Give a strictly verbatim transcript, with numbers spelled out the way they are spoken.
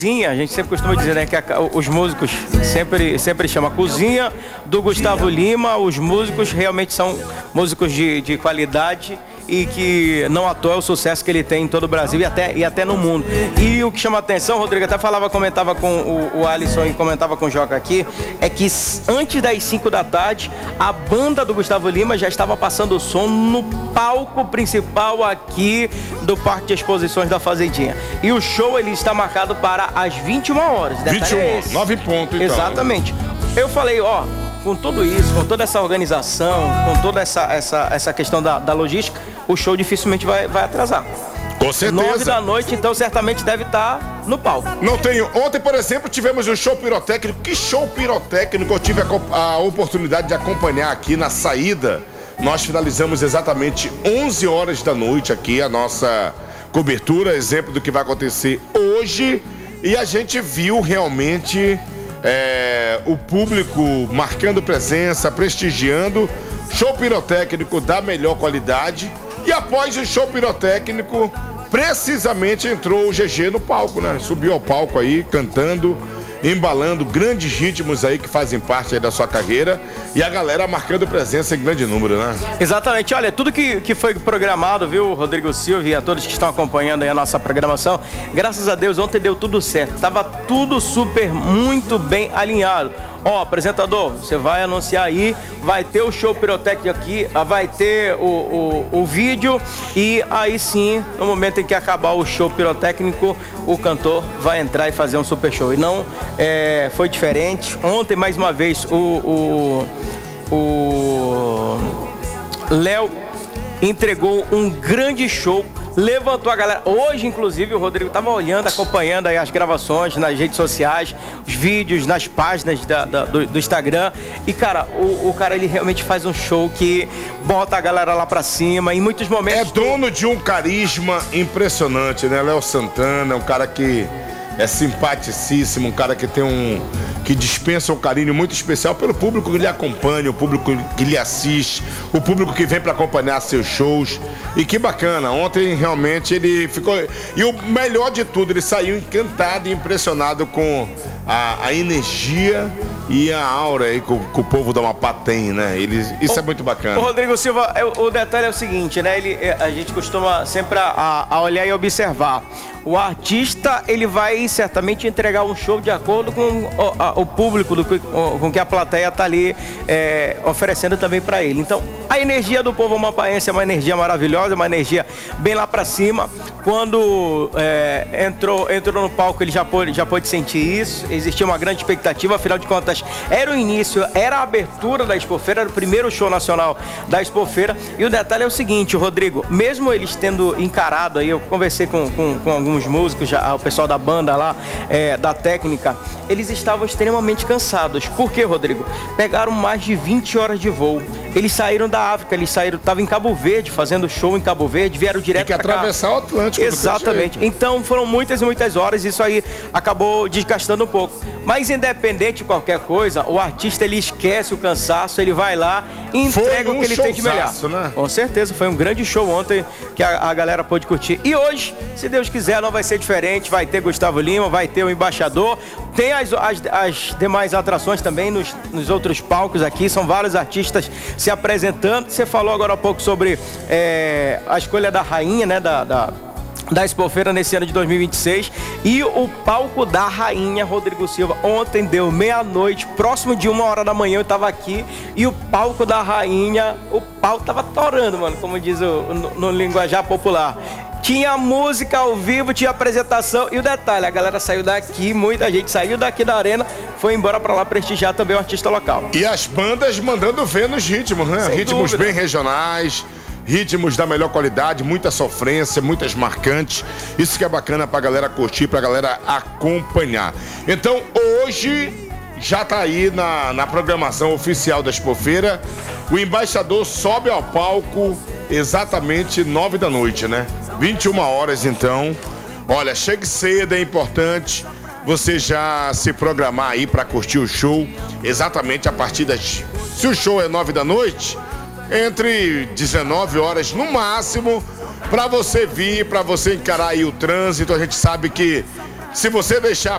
A gente sempre costuma dizer, né, que a, os músicos sempre, sempre chamam a cozinha do Gustavo Lima. Os músicos realmente são músicos de, de qualidade e que não à toa é o sucesso que ele tem em todo o Brasil e até, e até no mundo. E o que chama a atenção, Rodrigo, até falava, comentava com o, o Alisson e comentava com o Joca aqui, é que antes das cinco da tarde, a banda do Gustavo Lima já estava passando o som no palco principal aqui do Parque de Exposições da Fazendinha. E o show ele está marcado para as vinte e uma horas. vinte e uma, nove pontos então. Exatamente. Eu falei, ó, com tudo isso, com toda essa organização, com toda essa, essa, essa questão da, da logística, o show dificilmente vai, vai atrasar. Com certeza. Nove da noite, então certamente deve estar no palco. Não tenho. Ontem, por exemplo, tivemos um show pirotécnico. Que show pirotécnico eu tive a, a oportunidade de acompanhar aqui na saída. Nós finalizamos exatamente onze horas da noite aqui a nossa cobertura, exemplo do que vai acontecer hoje. E a gente viu realmente é, o público marcando presença, prestigiando. Show pirotécnico da melhor qualidade. E após o show pirotécnico, precisamente entrou o G G no palco, né? Subiu ao palco aí, cantando, embalando grandes ritmos aí que fazem parte aí da sua carreira e a galera marcando presença em grande número, né? Exatamente. Olha, tudo que, que foi programado, viu, Rodrigo Silva e a todos que estão acompanhando aí a nossa programação, graças a Deus ontem deu tudo certo. Tava tudo super, muito bem alinhado. Ó, apresentador, você vai anunciar aí, vai ter o show pirotécnico aqui, vai ter o, o, o vídeo e aí sim, no momento em que acabar o show pirotécnico, o cantor vai entrar e fazer um super show. E não é, foi diferente. Ontem, mais uma vez, o o Léo entregou um grande show. Levantou a galera. Hoje, inclusive, o Rodrigo estava olhando, acompanhando aí as gravações nas redes sociais, os vídeos, nas páginas da, da, do, do Instagram. E, cara, o, o cara, ele realmente faz um show que bota a galera lá pra cima. Em muitos momentos... É dono de um carisma impressionante, né? Léo Santana, um cara que é simpaticíssimo, um cara que tem um... que dispensa um carinho muito especial pelo público que lhe acompanha, o público que lhe assiste, o público que vem para acompanhar seus shows. E que bacana, ontem realmente ele ficou... E o melhor de tudo, ele saiu encantado e impressionado com a, a energia e a aura aí que o, que o povo da Amapá tem, né? Ele, isso o, é muito bacana. O Rodrigo Silva, o, o detalhe é o seguinte, né? Ele, a gente costuma sempre a, a olhar e observar. O artista, ele vai certamente entregar um show de acordo com o, a, o público, do, com que a plateia está ali é, oferecendo também para ele. Então, a energia do povo amapaense é uma energia maravilhosa, uma energia bem lá para cima. Quando é, entrou, entrou no palco, ele já pôde, já pôde sentir isso. Existia uma grande expectativa, afinal de contas, era o início, era a abertura da Expofeira, era o primeiro show nacional da Expofeira. E o detalhe é o seguinte, Rodrigo, mesmo eles tendo encarado aí, eu conversei com, com, com alguns músicos, já, o pessoal da banda lá, é, da técnica, eles estavam extremamente cansados. Por quê, Rodrigo? Pegaram mais de vinte horas de voo. Eles saíram da África, eles saíram, estavam em Cabo Verde, fazendo show em Cabo Verde, vieram direto para cá. Tem que atravessar o Atlântico. Exatamente. Então foram muitas e muitas horas, isso aí acabou desgastando um pouco. Mas independente de qualquer coisa, o artista ele esquece o cansaço, ele vai lá e entrega um o que ele tem de melhor. Né? Com certeza, foi um grande show ontem que a, a galera pôde curtir. E hoje, se Deus quiser, não vai ser diferente, vai ter Gustavo Lima, vai ter o Embaixador, tem as, as, as demais atrações também nos, nos outros palcos aqui, são vários artistas se apresentando. Você falou agora há pouco sobre é, a escolha da rainha, né, da... da da Expofeira nesse ano de dois mil e vinte e seis e o palco da rainha, Rodrigo Silva, ontem deu meia-noite, próximo de uma hora da manhã eu tava aqui e o palco da rainha, o pau tava torando, mano, como diz o, no, no linguajar popular. Tinha música ao vivo, tinha apresentação e o detalhe, a galera saiu daqui, muita gente saiu daqui da arena, foi embora pra lá prestigiar também o artista local. E as bandas mandando ver nos ritmos, né? Sem ritmos dúvida. Bem regionais, ritmos da melhor qualidade, muita sofrência, muitas marcantes. Isso que é bacana pra galera curtir, pra galera acompanhar. Então, hoje, já tá aí na, na programação oficial da Expofeira, o Embaixador sobe ao palco exatamente nove da noite, né? vinte e uma horas, então. Olha, chegue cedo, é importante você já se programar aí pra curtir o show exatamente a partir das... Se o show é nove da noite... entre dezenove horas no máximo, para você vir, para você encarar aí o trânsito. A gente sabe que Se você deixar